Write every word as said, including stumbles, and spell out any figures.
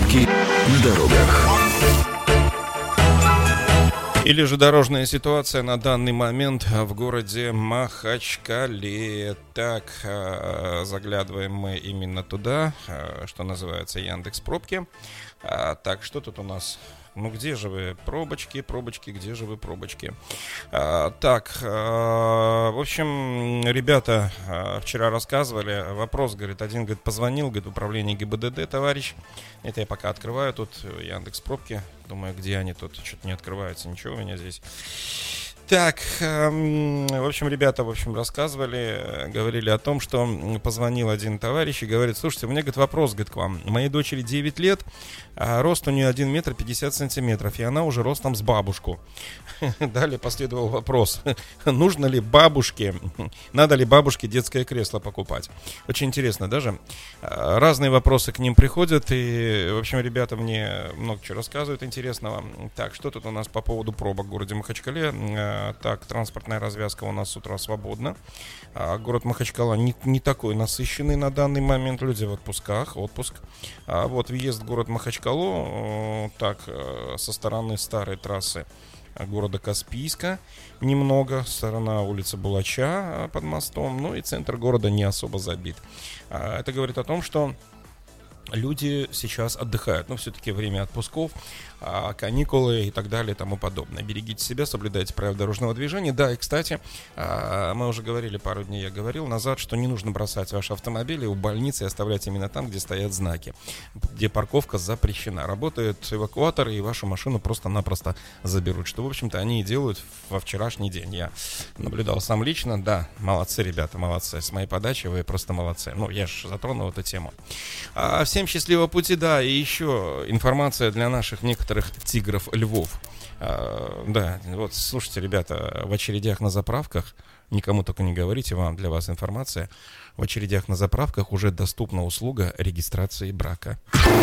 Пробки на дорогах. Или же дорожная ситуация на данный момент в городе Махачкале. Так, заглядываем мы именно туда, что называется Яндекс.Пробки. Так, что тут у нас? Ну где же вы, пробочки, пробочки, где же вы, пробочки? а, Так, а, в общем, ребята а, вчера рассказывали. Вопрос, говорит, один, говорит, позвонил, говорит, в управление ГИБДД, товарищ. Это я пока открываю тут Яндекс.Пробки. Думаю, где они тут, что-то не открывается, ничего у меня здесь. Так, эм, в общем, ребята, в общем, рассказывали, говорили о том, что позвонил один товарищ и говорит: слушайте, у меня, говорит, вопрос, говорит, к вам. Моей дочери девять лет, а рост у нее один метр пятьдесят сантиметров, и она уже ростом с бабушку. Далее последовал вопрос: нужно ли бабушке, надо ли бабушке детское кресло покупать? Очень интересно, даже разные вопросы к ним приходят, и, в общем, ребята мне много чего рассказывают интересного. Так, что тут у нас по поводу пробок в городе Махачкале? Так, транспортная развязка у нас с утра свободна. а, Город Махачкала не, не такой насыщенный на данный момент. Люди в отпусках, отпуск. а, Вот въезд в город Махачкалу, так, со стороны старой трассы города Каспийска немного, сторона улицы Булача под мостом. Ну и центр города не особо забит. а, Это говорит о том, что люди сейчас отдыхают, но все-таки время отпусков, каникулы и так далее и тому подобное. Берегите себя, соблюдайте правила дорожного движения. Да, и, кстати, мы уже говорили пару дней, я говорил назад, что не нужно бросать ваши автомобили у больницы и оставлять именно там, где стоят знаки, где парковка запрещена. Работают эвакуаторы, и вашу машину просто-напросто заберут, что, в общем-то, они и делают во вчерашний день. Я наблюдал сам лично. Да, молодцы, ребята, молодцы. С моей подачи вы просто молодцы. Ну, я же затронул эту тему. А всем счастливого пути, да, и еще информация для наших некоторых тигров, львов. А, да, вот, слушайте, ребята, в очередях на заправках, никому только не говорите, вам, для вас информация, в очередях на заправках уже доступна услуга регистрации брака.